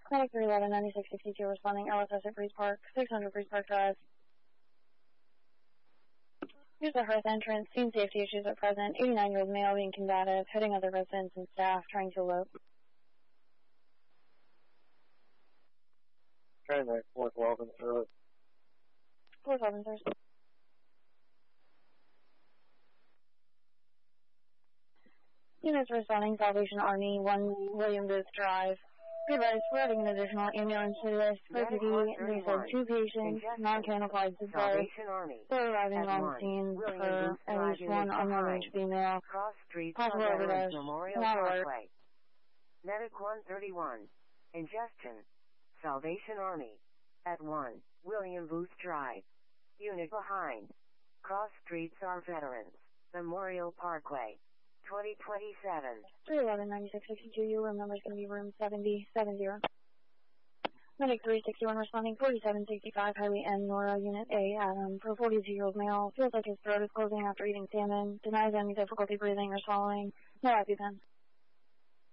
Medic 311, 9662 responding, LSS at Breeze Park, 600 Breeze Park Drive. Here's the hearth entrance, scene safety issues at present, 89-year-old male being combative, hitting other residents and staff, trying to elope. Trying my 412 and through it. 412 sir. Units responding, Salvation Army, 1 William Booth Drive. Be advised, we're adding an additional ambulance to this. For PD, there's 2 patients, non-camouflaged as well. They're arriving on scene for at least 1 unknown female. Possible overdose. Not alert. Medic 131. Ingestion. Salvation Army. At 1 William Booth Drive. Unit behind. Cross streets are veterans. Memorial Parkway. 2027. 311, 9662, your room number is going to be room 7070. Medic 361 responding, 4765, Highway N, Nora, Unit A, Adam, for a 42-year-old male. Feels like his throat is closing after eating salmon. Denies any difficulty breathing or swallowing. No EpiPen.